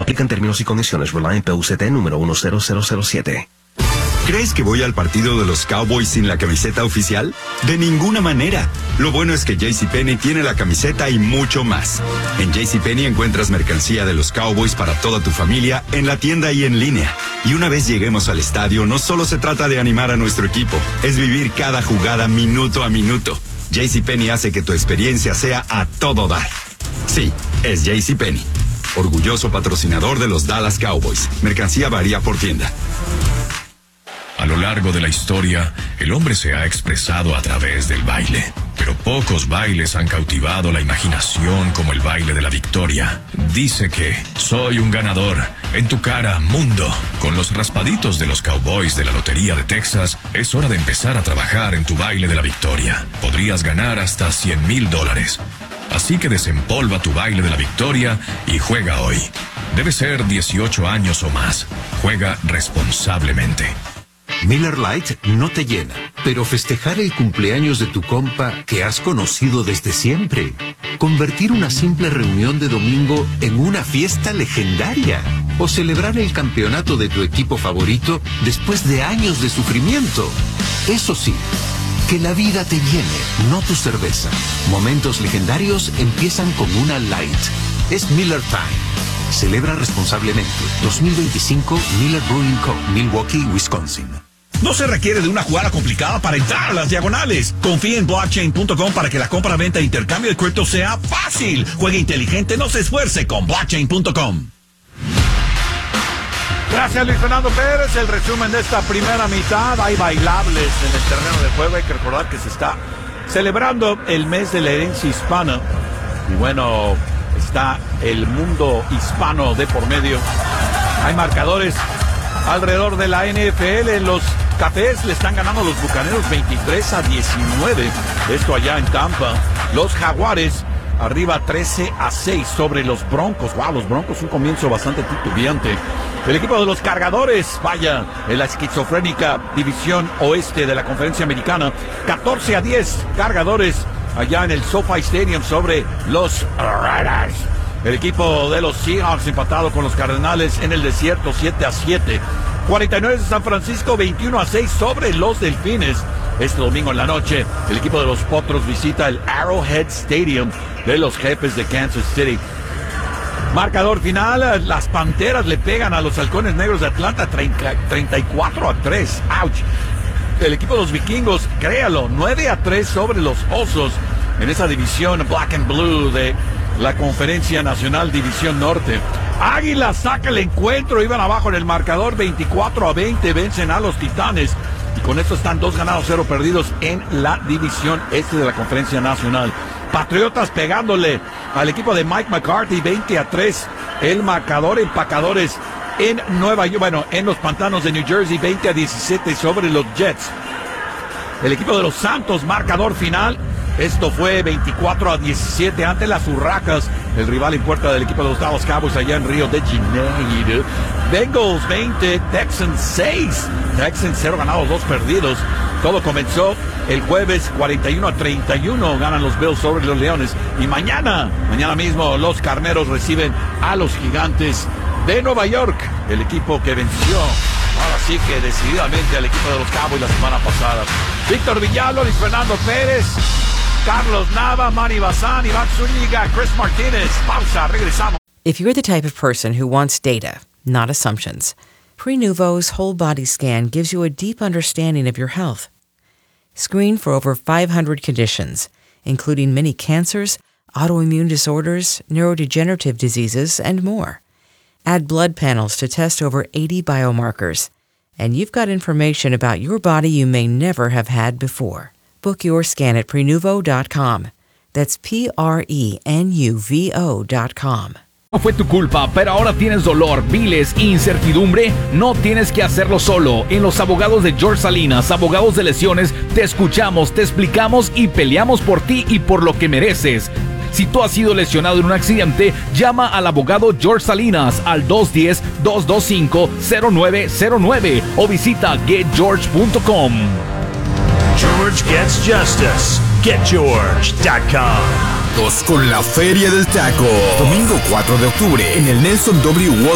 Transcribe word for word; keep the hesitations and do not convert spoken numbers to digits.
Aplican términos y condiciones. Reliant P U C T número uno cero cero cero siete. ¿Crees que voy al partido de los Cowboys sin la camiseta oficial? De ninguna manera. Lo bueno es que JCPenney tiene la camiseta y mucho más. En JCPenney encuentras mercancía de los Cowboys para toda tu familia en la tienda y en línea. Y una vez lleguemos al estadio, no solo se trata de animar a nuestro equipo, es vivir cada jugada minuto a minuto. JCPenney hace que tu experiencia sea a todo dar. Sí, es JCPenney. Orgulloso patrocinador de los Dallas Cowboys. Mercancía varía por tienda. A lo largo de la historia, el hombre se ha expresado a través del baile. Pero pocos bailes han cautivado la imaginación como el baile de la victoria. Dice que soy un ganador. En tu cara, mundo. Con los raspaditos de los Cowboys de la Lotería de Texas, es hora de empezar a trabajar en tu baile de la victoria. Podrías ganar hasta cien mil dólares. Así que desempolva tu baile de la victoria y juega hoy. Debe ser dieciocho años o más. Juega responsablemente. Miller Lite no te llena, pero festejar el cumpleaños de tu compa que has conocido desde siempre. Convertir una simple reunión de domingo en una fiesta legendaria. O celebrar el campeonato de tu equipo favorito después de años de sufrimiento. Eso sí, que la vida te llene, no tu cerveza. Momentos legendarios empiezan con una Light. Es Miller Time. Celebra responsablemente. dos mil veinticinco Miller Brewing Co., Milwaukee, Wisconsin. No se requiere de una jugada complicada para entrar a las diagonales. Confía en blockchain punto com para que la compra, venta e intercambio de cripto sea fácil. Juegue inteligente, no se esfuerce con blockchain punto com. Gracias, Luis Fernando Pérez. El resumen de esta primera mitad. Hay bailables en el terreno de juego. Hay que recordar que se está celebrando el mes de la herencia hispana. Y bueno, está el mundo hispano de por medio. Hay marcadores alrededor de la N F L. Los Cafés le están ganando a los Bucaneros veintitrés a diecinueve. Esto allá en Tampa. Los Jaguares arriba trece a seis sobre los Broncos. Wow, los Broncos, un comienzo bastante titubeante. El equipo de los Cargadores, vaya, en la esquizofrénica división oeste de la Conferencia Americana. catorce a diez, Cargadores allá en el SoFi Stadium sobre los Raiders. El equipo de los Seahawks empatado con los Cardenales en el desierto, siete a siete. cuarenta y nueve de San Francisco, veintiuno a seis sobre los Delfines. Este domingo en la noche, el equipo de los Potros visita el Arrowhead Stadium de los Jefes de Kansas City. Marcador final, las Panteras le pegan a los Halcones Negros de Atlanta treinta y cuatro a tres. ¡Auch! El equipo de los Vikingos, créalo, nueve a tres sobre los Osos en esa división Black and Blue de la Conferencia Nacional División Norte. Águilas saca el encuentro, iban abajo en el marcador, veinticuatro a veinte, vencen a los Titanes. Y con esto están dos ganados, cero perdidos en la división este de la Conferencia Nacional. Patriotas pegándole al equipo de Mike McCarthy, veinte a tres. El marcador, empacadores en Nueva York, bueno, en los pantanos de New Jersey, veinte a diecisiete sobre los Jets. El equipo de los Santos, marcador final. Esto fue veinticuatro a diecisiete ante las Urracas, el rival en puerta del equipo de los Dallas Cowboys allá en Río de Janeiro. Bengals veinte, Texans seis. Texans cero ganados, dos perdidos. Todo comenzó el jueves cuarenta y uno a treinta y uno. Ganan los Bills sobre los Leones. Y mañana, mañana mismo, los Carneros reciben a los Gigantes de Nueva York. El equipo que venció, ahora sí que decididamente, al equipo de los Cowboys la semana pasada. Víctor Villalobos, Luis Fernando Pérez, Carlos Nava, Manny Bazán, Iván Zúñiga, Chris Martínez. Pausa, regresamos. If you're the type of person who wants data, not assumptions, Prenuvo's whole body scan gives you a deep understanding of your health. Screen for over five hundred conditions, including many cancers, autoimmune disorders, neurodegenerative diseases, and more. Add blood panels to test over eighty biomarkers, and you've got information about your body you may never have had before. Book your scan at Prenuvo dot com. That's P R E N U V O dot com. No fue tu culpa, pero ahora tienes dolor, biles e incertidumbre. No tienes que hacerlo solo. En los abogados de George Salinas, abogados de lesiones, te escuchamos, te explicamos y peleamos por ti y por lo que mereces. Si tú has sido lesionado en un accidente, llama al abogado George Salinas al dos uno cero, dos dos cinco, cero nueve cero nueve o visita get george punto com. George Gets Justice. get george punto com. Con la Feria del Taco. Domingo cuatro de octubre en el Nelson W.